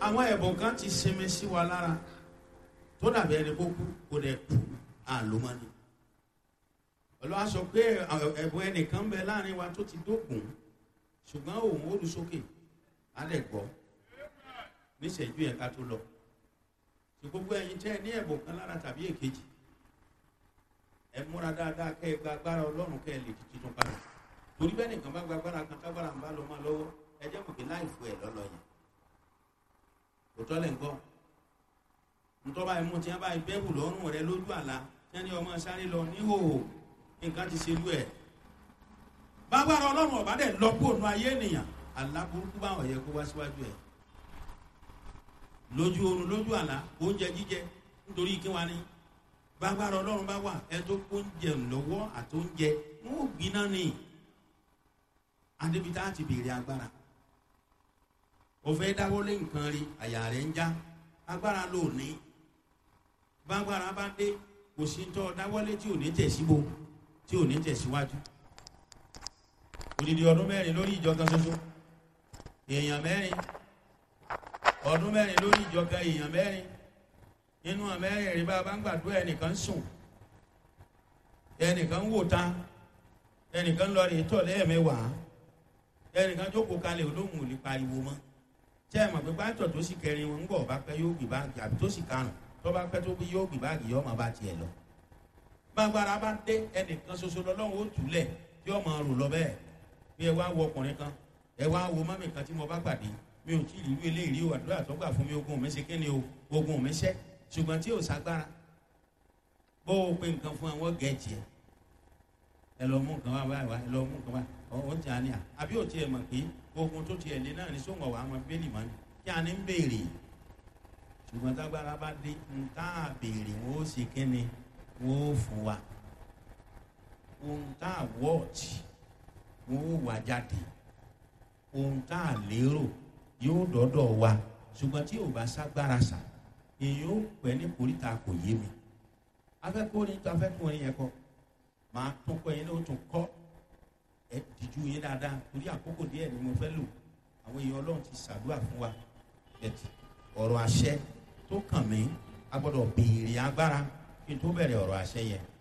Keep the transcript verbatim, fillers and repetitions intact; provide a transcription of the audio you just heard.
àwọn ẹ̀bùn kan ti sinmi sí wa lára tó dàbí ẹni kó kú kó dẹ̀ kú àlómọ́ni. Ọlọ́run sọ pé ẹ̀bùn ẹnìkan ń bẹ láàrin wa tó ti dókun ṣùgbọ́n òun ó lu sókè á lẹ̀ gbọ́ níṣẹ́jú yẹn ká tó lọ. Ṣé gbogbo ẹ̀yin tẹ́ ẹ ní ẹ̀bùn kan lára tàbí èkejì ẹ múra dáadáa kẹ́ ẹ gba agbára Ọlọ́run kẹ́ ẹ lè di tuntun padà. Torí bẹ́ẹ̀ nìkan bá gba agbára kan tágbára ń bá lọ máa lọ́wọ́ ẹ jẹ́ mọ̀ pé láìfo ẹ̀ lọ́lọ́ yẹn. Òtọ́ lẹ̀ ń gbọ́. Ntọ́ba ẹ̀mú tí wọ́n bá bẹ́ẹ̀bù lọ́rùn rẹ lójú àlá tí wọ́n ní ọmọ sáré lọ níhòòhò nǹkan ti ṣe lú ẹ̀. Bágbára Ọlọ́run ọ̀bá dẹ̀ lọ́pọ̀ ònú ayé ènìyàn àlá burúkú báwọn yẹ kó wá síwájú ẹ̀. Lójú oorun lójú àlá oúnjẹ jíjẹ nítorí kí wá ní. Bágbára Ọlọ́run bá wà ẹ tó oúnjẹ lọ́wọ́ àtóúnjẹ wọn ò gbiná ni. Adébítà ti béèrè agbára. Ó fẹ́ dáwọ́lé nǹkan rí àyà rẹ̀ ń já agbára ló ní. Bágbára bá dé kò sí ń tọ́ dáwọ́lé tí ò ní tẹ̀síbo tí ò ní tẹ̀síwájú. Odidi ọdún mẹ́rin lórí ìjọ kan ṣoṣo èèyàn mẹ́rin ọdún mẹ́rin lórí ìjọ kan èèyàn mẹ́rin nínú àmẹ́rin rí bá bá ń gbàdúrà ẹnìkan sùn ẹnìkan wò ta ẹnìkan lọ rí tọ̀ lẹ́ẹ̀mẹ́wàá ẹnìkan jókòó kalẹ̀ olóhùn ò lè pariwo mọ́. Ṣé ẹ mọ̀ pé pásítọ̀ tó sì kẹrin wọn ń bọ̀ bá pẹ́ yóò gbé báàgì àbí tó sì karùn tó bá pẹ́ tó bí yóò gbé báàgì yóò máa bá tiẹ̀ lọ. Bágbára bá dé ẹnìkan ṣoṣo lọ́lọ́run ó túlẹ̀ tí ó máa rò lọ bẹ́ẹ̀. Bí ẹ wá wo ọkùnrin kan ẹ wá wo mọ́mì kan tí mo bá pàdé mi ò tí ì rí eléyìí o àdúrà tó gbà fún mi ogun mi ṣe kí ni o ogun mi ṣẹ́ ṣùgbọ́n tí ò ságbára bó o pe nǹkan fún àwọn gẹ̀ẹ́jì ẹ ẹ lọ mú nǹkan wá wá ẹ lọ mú nǹkan wá ọ̀hún ti àní à àbí ò tiẹ̀ mọ̀ pé ogun tó tiẹ̀ lé náà ní sóńgọ̀ wà á mọ bẹ́ẹ̀lì mọ́ ni kí a ní ń béèrè ṣùgbọ́n tágbára bá dé ń tá a béèrè wọ́n ó ṣe kí ni wọ́n ó fún wa ohun tá a wọ́ọ̀tì wọ́n ó wà jáde ohun tá a lérò yóò dọ́dọ̀ wa ṣùgbọ́n tí ò bá ságbára sà èyí ó pẹ́ ní koríta kò yé mi afẹ́kùnrin tó afẹ́kùnrin yẹn kọ́ máa tún kọ́ yẹn ní o tún kọ́ ẹ dìjú yín dáadáa torí àkókò díẹ̀ ni mo fẹ́ lò àwọn èèyàn Ọlọ́run ti ṣàdúrà fún wa ẹ̀tì ọ̀rọ̀ àṣẹ tó kàn mí a gbọ́dọ̀ béèrè agbára kí n tó bẹ̀rẹ̀ ọ̀rọ̀ àṣẹ yẹn